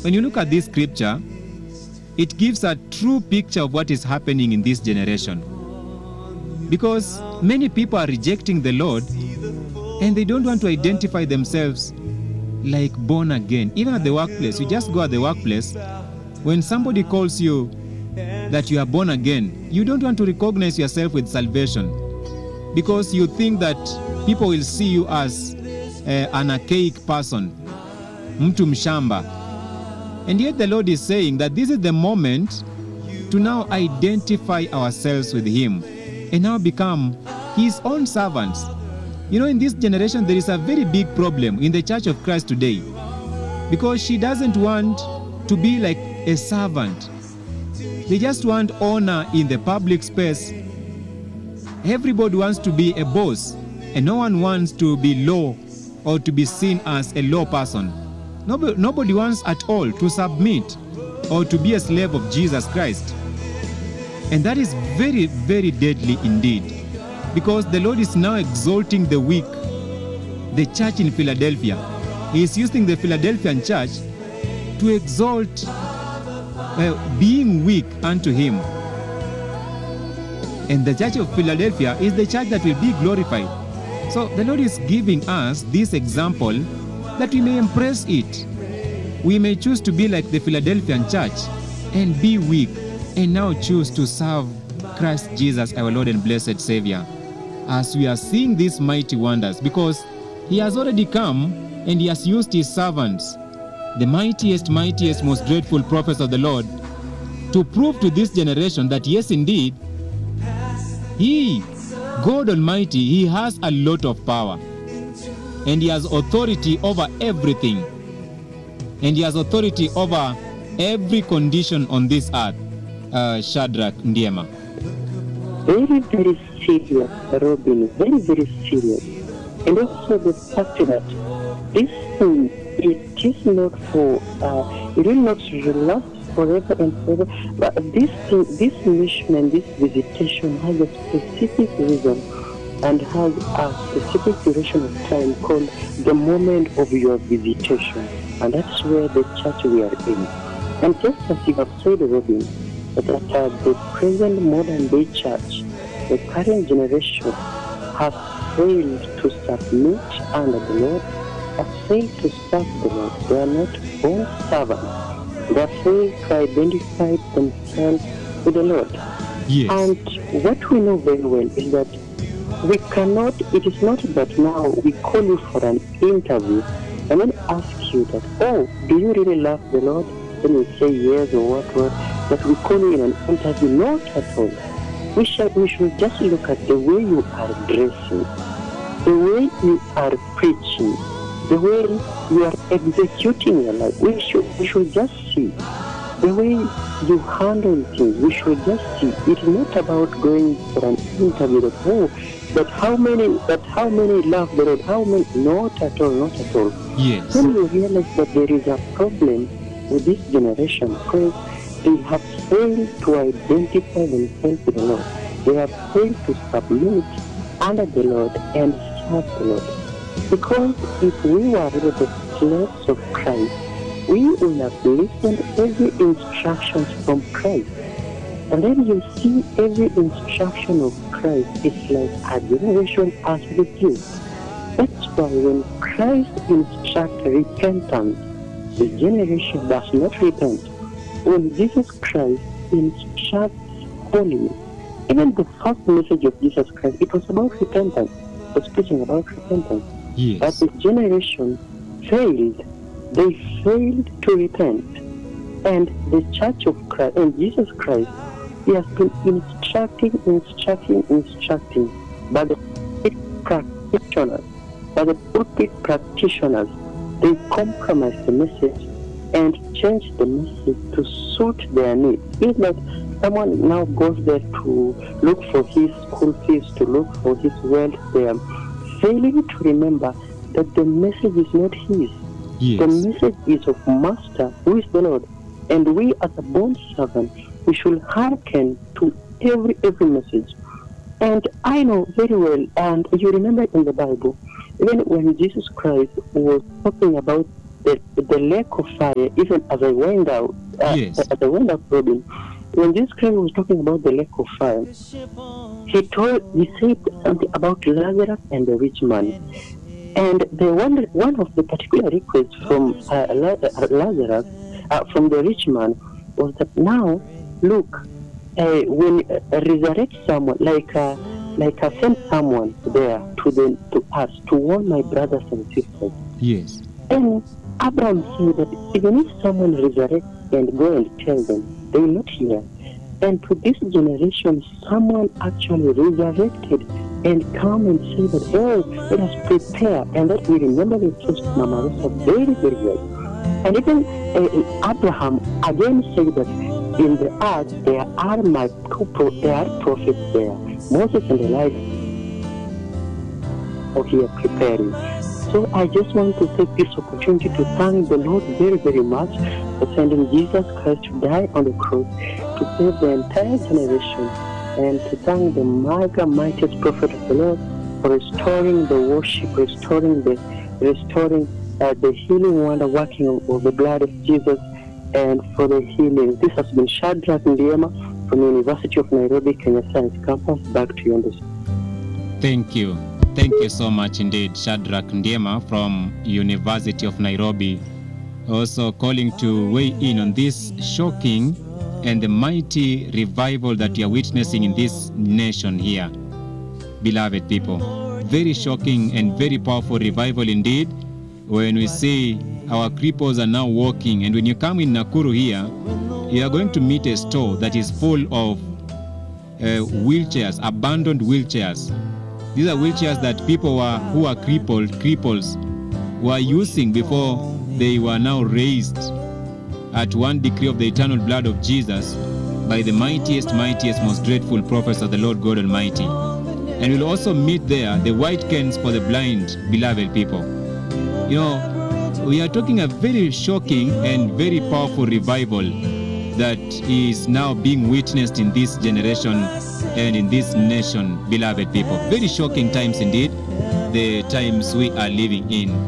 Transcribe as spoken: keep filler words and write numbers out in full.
when you look at this scripture, it gives a true picture of what is happening in this generation. Because many people are rejecting the Lord and they don't want to identify themselves like born again. Even at the workplace, you just go at the workplace, when somebody calls you that you are born again, you don't want to recognize yourself with salvation because you think that people will see you as uh, an archaic person, mtu mshamba. And yet the Lord is saying that this is the moment to now identify ourselves with Him and now become His own servants. You know, in this generation, there is a very big problem in the Church of Christ today because she doesn't want to be like a servant. They just want honor in the public space. Everybody wants to be a boss, and no one wants to be low or to be seen as a low person. Nobody, nobody wants at all to submit or to be a slave of Jesus Christ. And that is very, very deadly indeed, because the Lord is now exalting the weak, the church in Philadelphia. He is using the Philadelphian church to exalt uh, being weak unto Him. And the church of Philadelphia is the church that will be glorified. So the Lord is giving us this example that we may embrace it. We may choose to be like the Philadelphian church and be weak and now choose to serve Christ Jesus, our Lord and blessed Savior, as we are seeing these mighty wonders, because He has already come and He has used His servants, the mightiest, mightiest, most dreadful prophets of the Lord, to prove to this generation that yes, indeed, He, God Almighty, He has a lot of power. And He has authority over everything. And He has authority over every condition on this earth. Uh, Shadrach Ndiema. Very, very serious, Robin. Very, very serious. And also the fact that this thing, it is not for, uh, it will not last forever and forever. But this thing, this mission and this visitation has a specific reason and has a specific duration of time called the moment of your visitation. And that's where the church we are in. And just as you have said, Robin, that uh, the present modern day church, the current generation, has failed to submit under the Lord, have failed to serve the Lord. They are not born servants. They have failed to identify themselves with the Lord. Yes. And what we know very well is that we cannot, it is not that now we call you for an interview and then ask you that, oh, do you really love the Lord? Then you say yes or what, what, that we call you in an interview. Not at all. We should, we should just look at the way you are dressing, the way you are preaching, the way you are executing your life. We should, we should just see the way you handle things. We should just see. It's not about going for an interview that, oh, but how many, but how many love the Lord? How many? Not at all, not at all. Yes. When you realize that there is a problem with this generation, because they have failed to identify themselves with the Lord. They have failed to submit under the Lord and serve the Lord. Because if we were really the slaves of Christ, we would have listened every instruction from Christ. And then you see every instruction of Christ is like a generation as with you. That's why when Christ instructs repentance, the generation does not repent. When Jesus Christ instructs holiness, even the first message of Jesus Christ, it was about repentance. It was preaching about repentance. Yes. But the generation failed. They failed to repent. And the Church of Christ, and Jesus Christ, He has been instructing, instructing, instructing. But the pulpit practitioners, but the pulpit practitioners, they compromise the message and change the message to suit their needs. It's like someone now goes there to look for his school fees, to look for his welfare, failing to remember that the message is not his. Yes. The message is of Master, who is the Lord. And we as a born servant, we should hearken to every every message. And I know very well, and you remember in the Bible, even when Jesus Christ was talking about the, the lake of fire, even as I went out, uh, Yes. as I went out, Robin, when Jesus Christ was talking about the lake of fire, he told, he said something about Lazarus and the rich man. And the one, one of the particular requests from uh, Lazarus, uh, from the rich man, was that now, look, uh, when uh, resurrect someone, like uh, like uh, send someone there to the to us to warn my brothers and sisters. Yes. And Abraham said that even if someone resurrects and go and tell them, they will not hear. And to this generation, someone actually resurrected and come and say that, oh, let us prepare, and that we remember the truth of Mama Rosa very, very well. And even uh, Abraham again said that in the earth there are my people, there are prophets there, Moses and Elijah, oh, here preparing. So I just want to take this opportunity to thank the Lord very, very much for sending Jesus Christ to die on the cross to save the entire generation, and to thank the mega mightiest prophet of the Lord for restoring the worship, restoring the restoring uh, the healing wonder working of, of the blood of Jesus, and for the healing. This has been Shadrach Ndiema from the University of Nairobi, Kenya Science Campus. Back to you on this. Thank you. Thank you so much indeed, Shadrach Ndiema from University of Nairobi, also calling to weigh in on this shocking and the mighty revival that we are witnessing in this nation here. Beloved people, very shocking and very powerful revival indeed, when we see our cripples are now walking. And when you come in Nakuru here, you are going to meet a store that is full of uh, wheelchairs, abandoned wheelchairs. These are wheelchairs that people were, who are crippled, cripples, were using before they were now raised at one decree of the eternal blood of Jesus by the mightiest, mightiest, most dreadful prophets of the Lord God Almighty. And we'll also meet there the white canes for the blind, beloved people. You know, we are talking a very shocking and very powerful revival that is now being witnessed in this generation and in this nation, beloved people. Very shocking times indeed, the times we are living in.